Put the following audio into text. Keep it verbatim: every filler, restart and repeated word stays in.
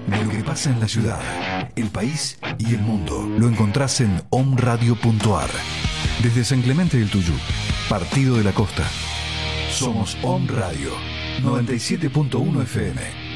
De lo que pasa en la ciudad, el país y el mundo lo encontrás en omradio punto ar. Desde San Clemente del Tuyú, Partido de la Costa. Somos Om Radio noventa y siete punto uno F M.